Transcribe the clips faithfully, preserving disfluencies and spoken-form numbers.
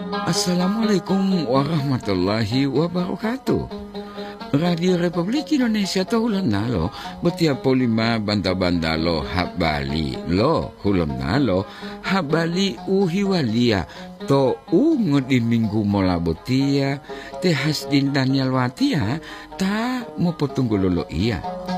Assalamualaikum warahmatullahi wabarakatuh. Radio Republik Indonesia tahulan nalo betiap polima banda-banda lo habali lo hulam nalo habali uhiwalia to ungo di minggu mola botia te hasdin Daniel watia ta mo potunggu lolo iya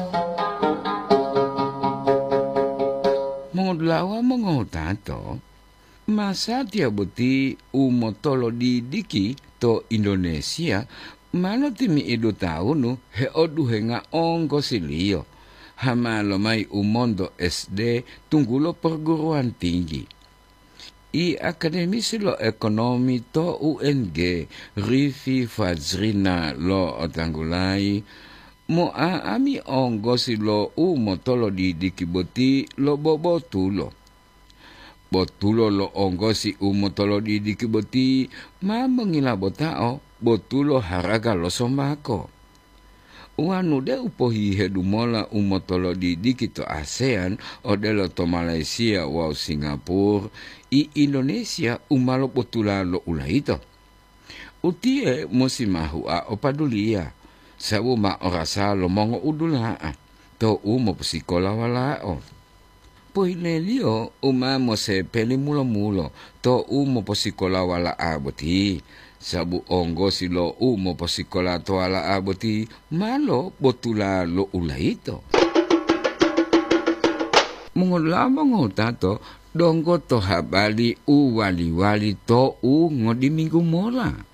mongodlawa mongotato masa tia boti umotolo di diki to Indonesia malo timi idu taunu he odu henga ongko silio hamalo mai umondo S D tunggulo perguruan tinggi i akademisi lo ekonomi to U N G Rifi Fazrina lo otanggulai mo a ami ongko silo umotolo di dikiboti lo bobo tulo botulo lo onggosi umotolo di dikiboti ma mengila botao botulo haraga lo sombako wanu de upohi hedumola umotolo di dikito ASEAN odelo to Malaysia wow Singapura i Indonesia umalo botula lo ulaito utie musimahu a opadulia sabu ma orasa lo mongo udulaa to umo psikola walao Poilelio uma mo se peli mulo-mulo to umo posikola wala aboti sabu ongo silo umo posikola to wala aboti malo botula lo ulaito mongolama ngotato donggo to habali u wali-wali to u ngodi minggu mola